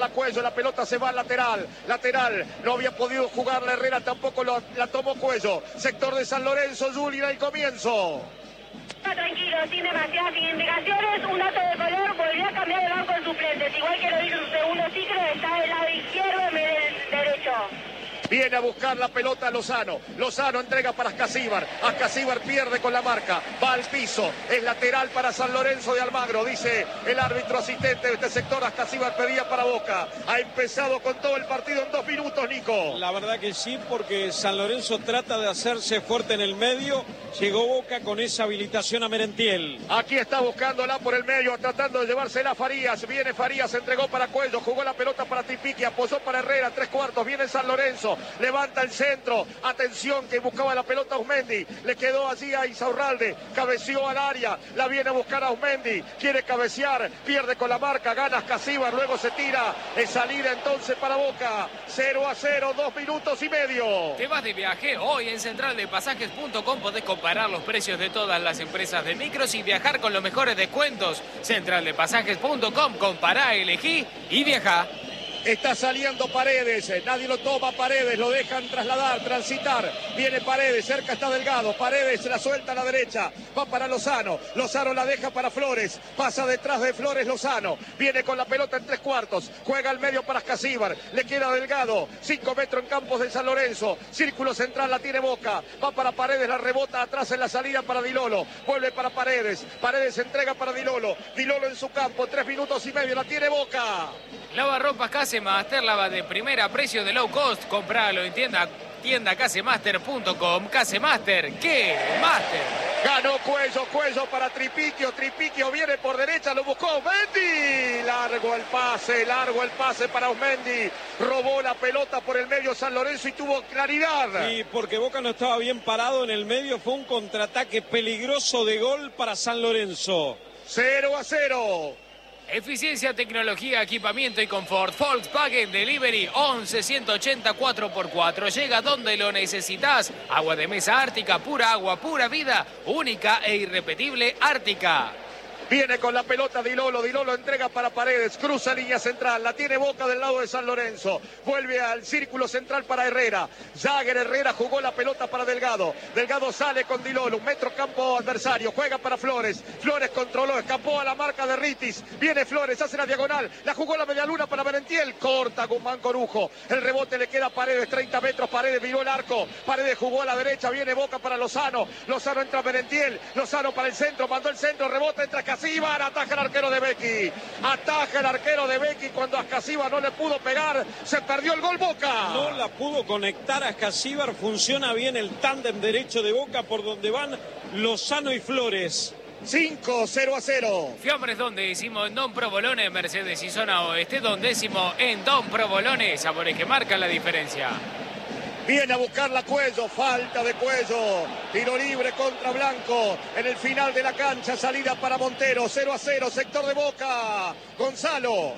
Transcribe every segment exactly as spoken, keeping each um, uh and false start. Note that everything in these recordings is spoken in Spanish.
La Cuello, la pelota se va al lateral, lateral, no había podido jugar la Herrera, tampoco lo, la tomó Cuello, sector de San Lorenzo, Juli, al comienzo. Está tranquilo, sin demasiadas indicaciones, un dato de color, volvió a cambiar el banco en suplentes, igual que lo hizo en su segundo ciclo, está del lado izquierdo en vez del derecho. Viene a buscar la pelota Lozano. Lozano entrega para Ascasíbar. Ascasíbar pierde con la marca. Va al piso. Es lateral para San Lorenzo de Almagro. Dice el árbitro asistente de este sector. Ascasíbar pedía para Boca. Ha empezado con todo el partido en dos minutos, Nico. La verdad que sí, porque San Lorenzo trata de hacerse fuerte en el medio. Llegó Boca con esa habilitación a Merentiel. Aquí está buscándola por el medio, tratando de llevársela a Farías. Viene Farías, entregó para Cuello. Jugó la pelota para Tripiqui. Apoyó para Herrera. Tres cuartos. Viene San Lorenzo. Levanta el centro, atención que buscaba la pelota Ausmendi, le quedó allí a Insaurralde, cabeció al área, la viene a buscar a Ausmendi, quiere cabecear, pierde con la marca, gana Ascasíbar, luego se tira, es salida entonces para Boca, cero a cero, dos minutos y medio. ¿Te vas de viaje? Hoy en central de pasajes punto com podés comparar los precios de todas las empresas de micros y viajar con los mejores descuentos. central de pasajes punto com, compará, elegí y viajá. Está saliendo Paredes, nadie lo toma, Paredes, lo dejan trasladar, transitar, viene Paredes, cerca está Delgado, Paredes la suelta a la derecha, va para Lozano, Lozano la deja para Flores, pasa detrás de Flores Lozano, viene con la pelota en tres cuartos, juega al medio para Ascasíbar, le queda Delgado, cinco metros en campos de San Lorenzo, círculo central la tiene Boca, va para Paredes, la rebota atrás en la salida para Dilolo, vuelve para Paredes, Paredes entrega para Dilolo, Dilolo en su campo, tres minutos y medio, la tiene Boca. Lavarropas Casemaster, lava de primera, precio de low cost. Compralo en tienda, tienda casemaster punto com. Casemaster, ¿qué? Master. Ganó Cuello, Cuello para Tripiquio, Tripiquio viene por derecha, lo buscó Ausmendi. Largo el pase, largo el pase para Ausmendi. Robó la pelota por el medio San Lorenzo y tuvo claridad. Y porque Boca no estaba bien parado en el medio, fue un contraataque peligroso de gol para San Lorenzo. cero a cero. Eficiencia, tecnología, equipamiento y confort. Volkswagen Delivery once ciento ochenta cuatro por cuatro. Llega donde lo necesitas. Agua de mesa Ártica, pura agua, pura vida. Única e irrepetible Ártica. Viene con la pelota Dilolo, Dilolo entrega para Paredes, cruza línea central, la tiene Boca del lado de San Lorenzo, vuelve al círculo central para Herrera, Jagger Herrera jugó la pelota para Delgado, Delgado sale con Dilolo, un metro campo adversario, juega para Flores, Flores controló, escapó a la marca de Ritis, viene Flores, hace la diagonal, la jugó la medialuna para Merentiel, corta Guzmán Corujo, el rebote le queda a Paredes, treinta metros, Paredes viró el arco, Paredes jugó a la derecha, viene Boca para Lozano, Lozano entra a Merentiel, Lozano para el centro, mandó el centro, rebota, entra Ascasíbar, ataja el arquero de Becchi, ataja el arquero de Becchi cuando Ascasíbar no le pudo pegar, se perdió el gol Boca. No la pudo conectar a Ascasíbar, funciona bien el tándem derecho de Boca por donde van Lozano y Flores. cinco cero a cero. Fiambres Don Décimo en Don Provolone, Mercedes y Zona Oeste, Don Décimo en Don Provolone, sabores que marcan la diferencia. Viene a buscar la Cuello, falta de Cuello, tiro libre contra Blanco, en el final de la cancha, salida para Montero, cero a cero, sector de Boca, Gonzalo.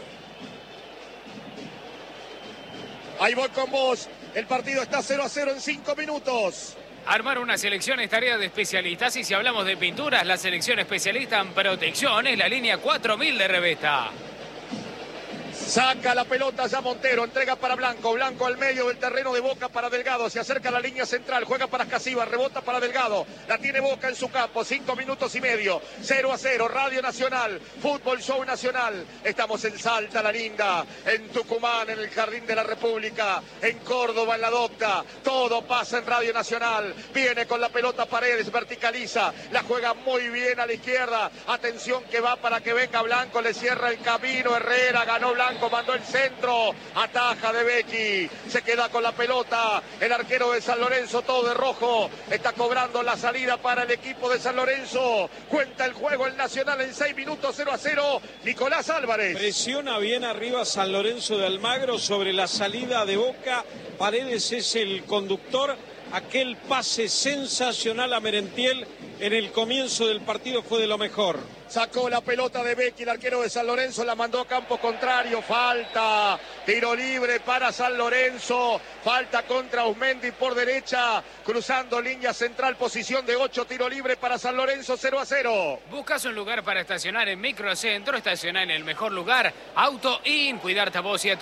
Ahí voy con vos, el partido está cero a cero en cinco minutos. Armar una selección es tarea de especialistas y si hablamos de pinturas, la selección especialista en protección es la línea cuatro mil de Revesta. Saca la pelota ya Montero, entrega para Blanco, Blanco al medio del terreno de Boca para Delgado, se acerca a la línea central, juega para Ascasíbar, rebota para Delgado, la tiene Boca en su campo, cinco minutos y medio, cero a cero, Radio Nacional, Fútbol Show Nacional, estamos en Salta la Linda, en Tucumán, en el Jardín de la República, en Córdoba, en la Docta, todo pasa en Radio Nacional, viene con la pelota Paredes, verticaliza, la juega muy bien a la izquierda, atención que va para que venga Blanco, le cierra el camino, Herrera, ganó Blanco, mandó el centro, ataja de Becchi, se queda con la pelota, el arquero de San Lorenzo, todo de rojo, está cobrando la salida para el equipo de San Lorenzo, cuenta el juego el Nacional en seis minutos, cero a cero, Nicolás Álvarez. Presiona bien arriba San Lorenzo de Almagro sobre la salida de Boca, Paredes es el conductor, aquel pase sensacional a Merentiel en el comienzo del partido fue de lo mejor. Sacó la pelota de Becchi, el arquero de San Lorenzo, la mandó a campo contrario, falta, tiro libre para San Lorenzo, falta contra Usmendi por derecha, cruzando línea central, posición de ocho, tiro libre para San Lorenzo, cero a cero. Buscas un lugar para estacionar en Microcentro, estacionar en el mejor lugar, Auto In, cuidarte a vos y a tu